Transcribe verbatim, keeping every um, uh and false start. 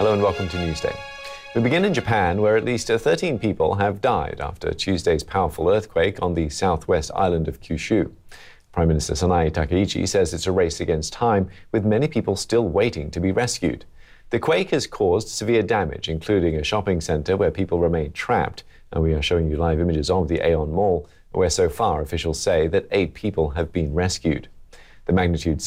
Hello and welcome to Newsday. We begin in Japan, where at least thirteen people have died after Tuesday's powerful earthquake on the southwest island of Kyushu. Prime Minister Sanae Takaichi says it's a race against time, with many people still waiting to be rescued. The quake has caused severe damage, including a shopping center where people remain trapped. And we are showing you live images of the Aeon Mall, where so far officials say that eight people have been rescued. The magnitude